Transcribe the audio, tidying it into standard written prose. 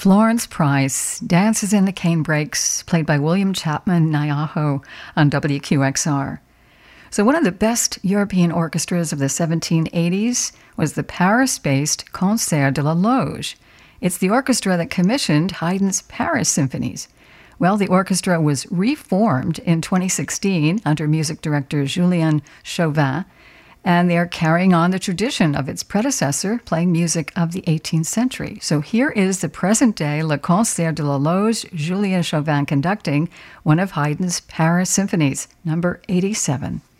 Florence Price dances in the cane breaks, played by William Chapman Nyaho on WQXR. So one of the best European orchestras of the 1780s was the Paris-based Concert de la Loge. It's the orchestra that commissioned Haydn's Paris symphonies. Well, the orchestra was reformed in 2016 under music director Julien Chauvin, and they are carrying on the tradition of its predecessor, playing music of the 18th century. So here is the present-day Le Concert de la Loge, Julien Chauvin conducting one of Haydn's Paris symphonies, number 87.